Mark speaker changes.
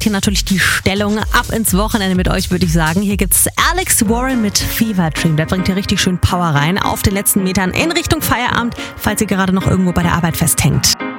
Speaker 1: Hier natürlich die Stellung ab ins Wochenende mit euch, würde ich sagen. Hier gibt's Alex Warren mit Fever Dream. Der bringt hier richtig schön Power rein auf den letzten Metern in Richtung Feierabend, falls ihr gerade noch irgendwo bei der Arbeit festhängt.